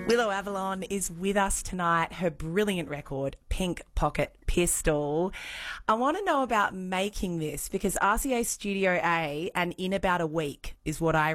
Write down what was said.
Willow Avalon is with us tonight. Her brilliant record, Pink Pocket Pistol. I want to know about making this because RCA Studio A and In About a Week is what I